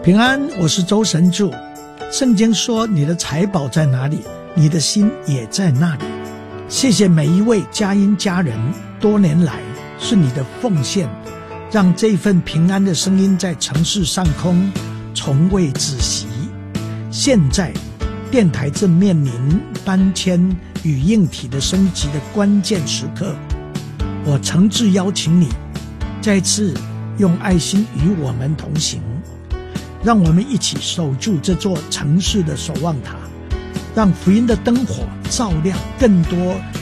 平安，我是周神助。圣经说，你的财宝在哪里，你的心也在那里。谢谢每一位佳音家人，多年来是你的奉献，让这份平安的声音在城市上空从未止息。现在电台正面临搬迁与硬体的升级的关键时刻，我诚挚邀请你再次用爱心与我们同行，让我们一起守住这座城市的守望塔，让福音的灯火照亮更多